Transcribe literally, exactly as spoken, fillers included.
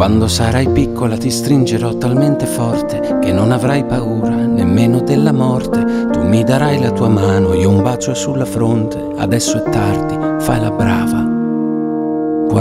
Quando sarai piccola ti stringerò talmente forte che non avrai paura nemmeno della morte. Tu mi darai la tua mano, io un bacio sulla fronte. Adesso è tardi, fai la brava,